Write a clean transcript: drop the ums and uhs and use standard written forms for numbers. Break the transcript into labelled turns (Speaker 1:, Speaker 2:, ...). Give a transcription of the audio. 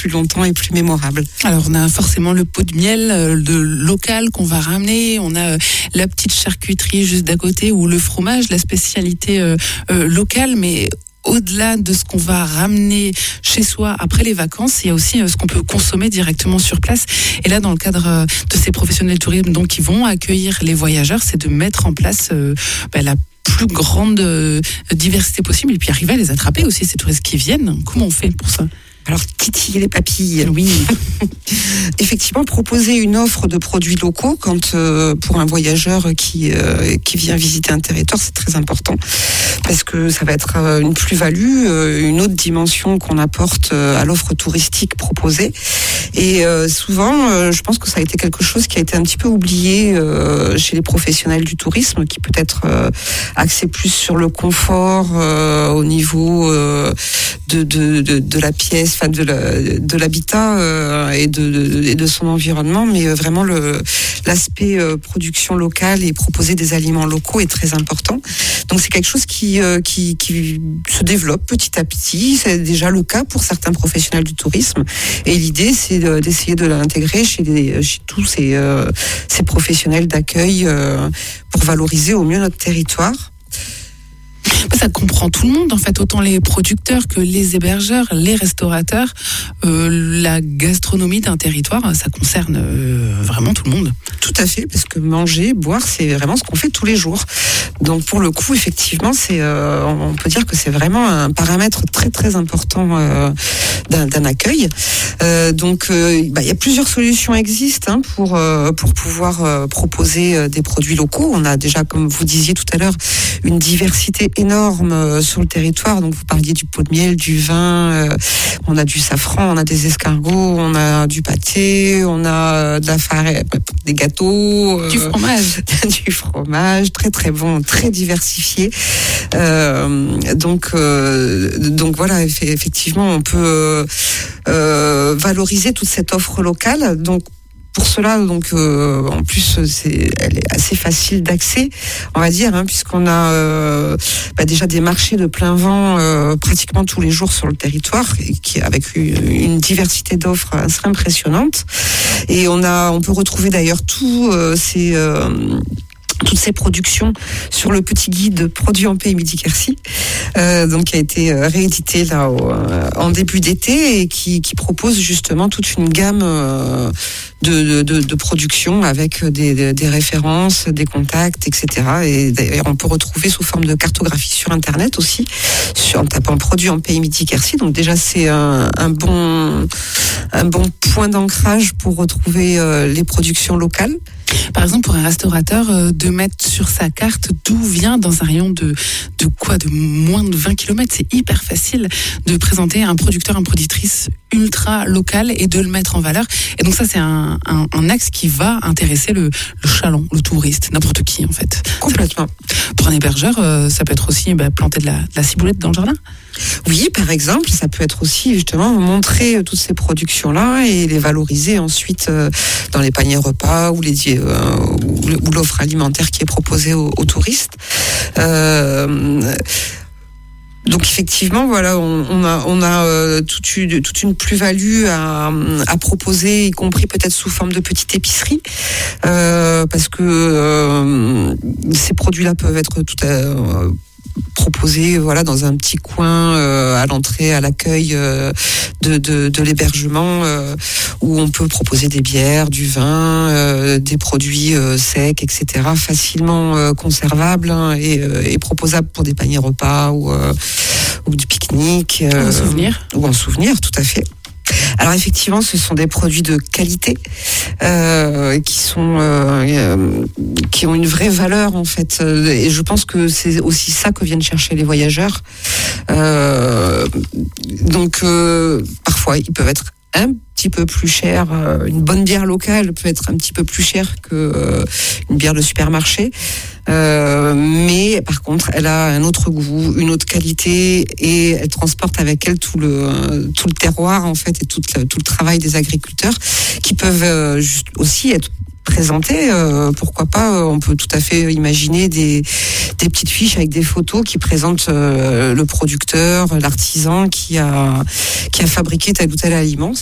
Speaker 1: plus longtemps et plus mémorable.
Speaker 2: Alors on a forcément le pot de miel de local qu'on va ramener, on a la petite charcuterie juste d'à côté ou le fromage, la spécialité locale, mais au-delà de ce qu'on va ramener chez soi après les vacances, il y a aussi ce qu'on peut consommer directement sur place. Et là, dans le cadre de ces professionnels du tourisme donc, qui vont accueillir les voyageurs, c'est de mettre en place la plus grande diversité possible et puis arriver à les attraper aussi, ces touristes qui viennent. Comment on fait pour ça ?
Speaker 1: Alors, titiller les papilles.
Speaker 2: Oui.
Speaker 1: Effectivement, proposer une offre de produits locaux quand pour un voyageur qui vient visiter un territoire, c'est très important parce que ça va être une plus-value, une autre dimension qu'on apporte à l'offre touristique proposée. Et souvent, je pense que ça a été quelque chose qui a été un petit peu oublié chez les professionnels du tourisme, qui peut être axé plus sur le confort au niveau de la pièce, enfin de l'habitat et de son environnement, mais vraiment l'aspect production locale et proposer des aliments locaux est très important. Donc c'est quelque chose qui se développe petit à petit. C'est déjà le cas pour certains professionnels du tourisme. Et l'idée, c'est d'essayer de l'intégrer chez tous ces professionnels d'accueil pour valoriser au mieux notre territoire.
Speaker 2: Ça comprend tout le monde, en fait, autant les producteurs que les hébergeurs, les restaurateurs. La gastronomie d'un territoire, ça concerne vraiment tout le monde.
Speaker 1: Tout à fait, parce que manger, boire, c'est vraiment ce qu'on fait tous les jours. Donc pour le coup, effectivement, on peut dire que c'est vraiment un paramètre très très important d'un accueil. Donc il y a plusieurs solutions existent pour pouvoir proposer des produits locaux. On a déjà, comme vous disiez tout à l'heure, une diversité énorme sur le territoire. Donc vous parliez du pot de miel, du vin, on a du safran, on a des escargots, on a du pâté, on a de la farine, des gâteaux,
Speaker 2: du
Speaker 1: fromage, très très bon, très diversifié. Donc voilà, effectivement, on peut valoriser toute cette offre locale. Donc pour cela, en plus, elle est assez facile d'accès, on va dire, puisqu'on a déjà des marchés de plein vent pratiquement tous les jours sur le territoire, avec une diversité d'offres assez impressionnante. Et on peut retrouver d'ailleurs toutes ces productions sur le petit guide Produits en Pays Midi-Quercy, qui a été réédité là en début d'été et qui propose justement toute une gamme de production avec des références, des contacts, etc. Et d'ailleurs, on peut retrouver sous forme de cartographie sur Internet aussi, en tapant Produits en Pays Midi-Quercy. Donc déjà, c'est un bon point d'ancrage pour retrouver les productions locales.
Speaker 2: Par exemple, pour un restaurateur, de mettre sur sa carte d'où vient dans un rayon de moins de 20 km, c'est hyper facile de présenter un producteur, une productrice ultra locale et de le mettre en valeur. Et donc ça, c'est un axe qui va intéresser le chaland, le touriste, n'importe qui en fait.
Speaker 1: Complètement.
Speaker 2: Pour un hébergeur, ça peut être aussi planter de la ciboulette dans le jardin.
Speaker 1: Oui, par exemple, ça peut être aussi justement montrer toutes ces productions-là et les valoriser ensuite dans les paniers repas ou l'offre alimentaire qui est proposée aux touristes. Donc effectivement, voilà, on a toute une plus-value à proposer, y compris peut-être sous forme de petite épicerie, parce que ces produits-là peuvent être proposés dans un petit coin à l'entrée, à l'accueil de l'hébergement, où on peut proposer des bières, du vin, des produits secs, etc., facilement conservables et proposables pour des paniers repas ou du pique-nique. Ou en souvenir, tout à fait. Alors effectivement, ce sont des produits de qualité qui ont une vraie valeur en fait. Et je pense que c'est aussi ça que viennent chercher les voyageurs. Parfois, ils peuvent être un petit peu plus cher. Une bonne bière locale peut être un petit peu plus chère que une bière de supermarché. Mais par contre, elle a un autre goût, une autre qualité et elle transporte avec elle tout le terroir en fait et tout le travail des agriculteurs qui peuvent aussi être présentés. Pourquoi pas, on peut tout à fait imaginer des petites fiches avec des photos qui présentent le producteur, l'artisan qui a fabriqué tel ou tel aliment.